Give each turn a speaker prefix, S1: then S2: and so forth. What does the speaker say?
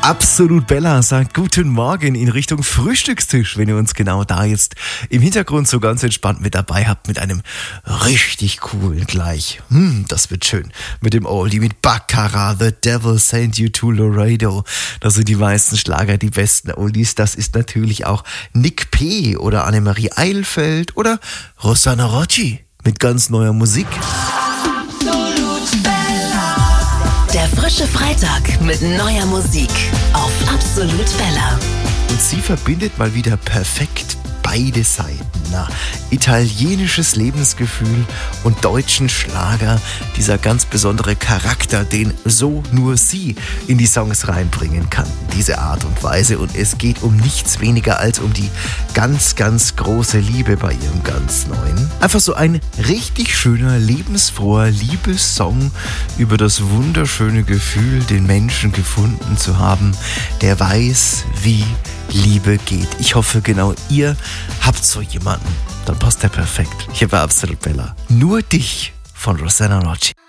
S1: Absolut Bella sagt guten Morgen in Richtung Frühstückstisch, wenn ihr uns genau da jetzt im Hintergrund so ganz entspannt mit dabei habt, mit einem richtig coolen gleich. Das wird schön. Mit dem Oldie, mit Baccarat, The Devil Sent You to Laredo. Das sind die meisten Schlager, die besten Oldies. Das ist natürlich auch Nick P. oder Annemarie Eilfeld oder Rosanna Rocci mit ganz neuer Musik.
S2: Der frische Freitag mit neuer Musik auf Absolut Bella.
S1: Und sie verbindet mal wieder perfekt beide Seiten. Italienisches Lebensgefühl und deutschen Schlager. Dieser ganz besondere Charakter, den so nur sie in die Songs reinbringen kann. Diese Art und Weise. Und es geht um nichts weniger als um die ganz, ganz große Liebe bei ihrem ganz neuen. Einfach so ein richtig schöner, lebensfroher Liebessong über das wunderschöne Gefühl, den Menschen gefunden zu haben, der weiß, wie Liebe geht. Ich hoffe, genau ihr habt so jemanden. Dann passt der perfekt. Hier bei Absolut Bella. Nur dich von Rosanna Rocci.